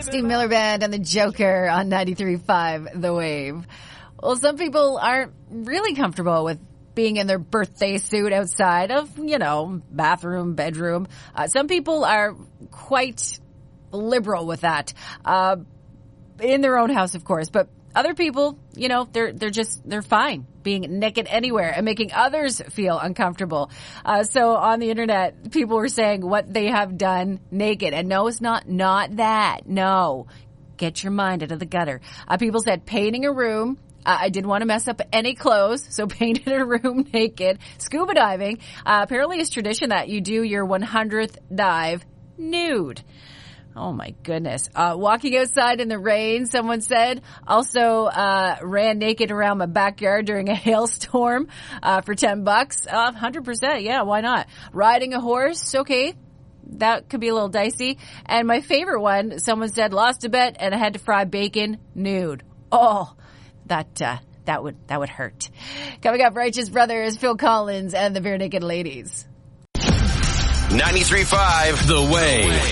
Steve Miller Band and the Joker on 93.5 The Wave. Well, some people aren't really comfortable with being in their birthday suit outside of, bathroom, bedroom. Some people are quite liberal with that, in their own house, of course, but other people, they're fine being naked anywhere and making others feel uncomfortable. So on the internet, people were saying what they have done naked. And no, it's not that. No. Get your mind out of the gutter. People said painting a room. I didn't want to mess up any clothes, so painted a room naked. Scuba diving. Apparently it's tradition that you do your 100th dive nude. Oh, my goodness. Walking outside in the rain, someone said. Also, ran naked around my backyard during a hailstorm for $10. 100%, yeah, why not? Riding a horse, okay. That could be a little dicey. And my favorite one, someone said, lost a bet and I had to fry bacon nude. Oh, that would hurt. Coming up, Righteous Brothers, Phil Collins, and the Bare Naked Ladies. 93.5 The Wave.